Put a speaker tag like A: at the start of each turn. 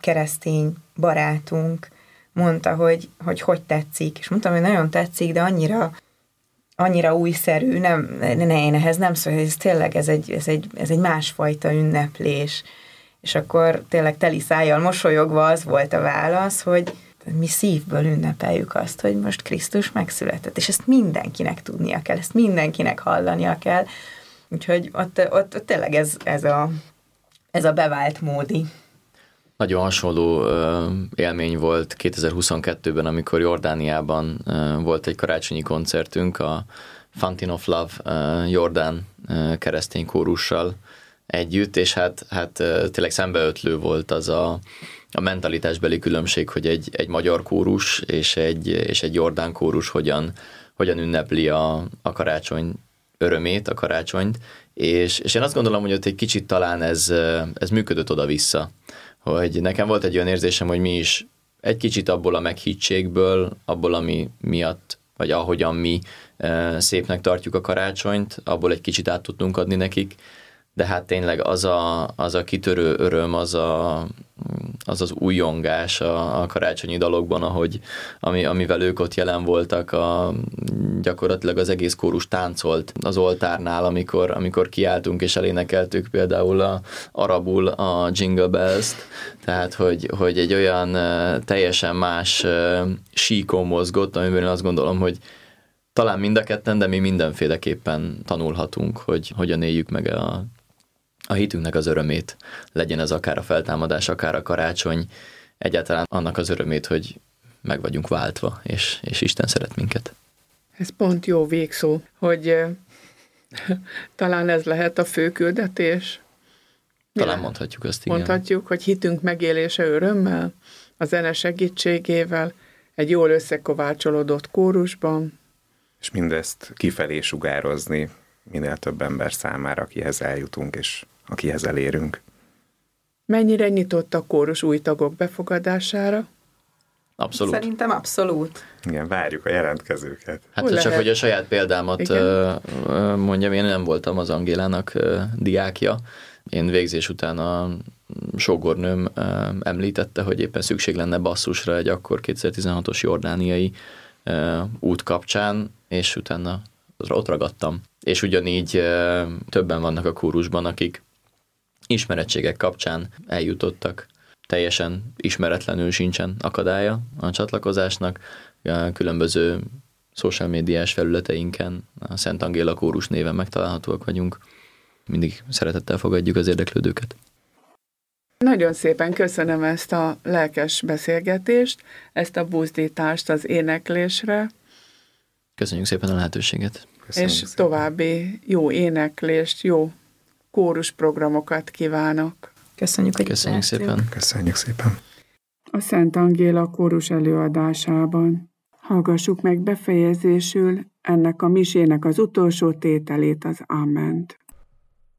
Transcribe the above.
A: keresztény barátunk mondta, hogy tetszik, és mondtam, hogy nagyon tetszik, de annyira újszerű, én ehhez nem szól, hogy ez tényleg ez egy másfajta ünneplés. És akkor tényleg teli szájjal mosolyogva az volt a válasz, hogy mi szívből ünnepeljük azt, hogy most Krisztus megszületett, és ezt mindenkinek tudnia kell, ezt mindenkinek hallania kell. Úgyhogy ott tényleg ez a bevált módi.
B: Nagyon hasonló élmény volt 2022-ben, amikor Jordániában volt egy karácsonyi koncertünk, a Fountain of Love jordán keresztény kórussal együtt, és hát tényleg szembeötlő volt az a mentalitásbeli különbség, hogy egy magyar kórus és egy jordán kórus hogyan ünnepli a karácsony örömét, a karácsonyt, és én azt gondolom, hogy ott egy kicsit talán ez működött oda-vissza, hogy nekem volt egy olyan érzésem, hogy mi is egy kicsit abból a meghittségből, abból, ami miatt, vagy ahogyan mi szépnek tartjuk a karácsonyt, abból egy kicsit át tudtunk adni nekik, de hát tényleg az a kitörő öröm, az újongás a karácsonyi dalokban, amivel ők ott jelen voltak, gyakorlatilag az egész kórus táncolt az oltárnál, amikor kiálltunk és elénekeltük például arabul a Jingle Bells-t, tehát hogy egy olyan teljesen más síkon mozgott, amiben én azt gondolom, hogy talán mind a ketten, de mi mindenféleképpen tanulhatunk, hogy hogyan éljük meg a hitünknek az örömét, legyen ez akár a feltámadás, akár a karácsony, egyáltalán annak az örömét, hogy meg vagyunk váltva, és Isten szeret minket.
C: Ez pont jó végszó, hogy talán ez lehet a fő küldetés.
B: Talán mondhatjuk azt, igen.
C: Mondhatjuk, hogy hitünk megélése örömmel, a zene segítségével, egy jól összekovácsolódott kórusban.
D: És mindezt kifelé sugározni minél több ember számára, akihez eljutunk, és akihez elérünk.
C: Mennyire nyitott a kórus új tagok befogadására?
B: Abszolút.
A: Szerintem abszolút.
D: Igen, várjuk a jelentkezőket.
B: Hát csak, hogy a saját példámat mondjam, én nem voltam az Angélának diákja. Én végzés után a sógornőm említette, hogy éppen szükség lenne basszusra egy akkor 2016-os jordániai út kapcsán, és utána ott ragadtam. És ugyanígy többen vannak a kórusban, akik ismerettségek kapcsán eljutottak. Teljesen ismeretlenül sincsen akadálya a csatlakozásnak. Különböző social médiás felületeinken a Szent Angéla kórus néven megtalálhatóak vagyunk. Mindig szeretettel fogadjuk az érdeklődőket.
C: Nagyon szépen köszönöm ezt a lelkes beszélgetést, ezt a buzdítást az éneklésre.
B: Köszönjük szépen a lehetőséget.
C: Köszönjük és szépen. További jó éneklést, jó kórusprogramokat kívánok.
A: Köszönjük, hogy
B: Köszönjük szépen.
D: Köszönjük szépen.
C: A Szent Angéla kórus előadásában hallgassuk meg befejezésül ennek a misének az utolsó tételét, az Áment.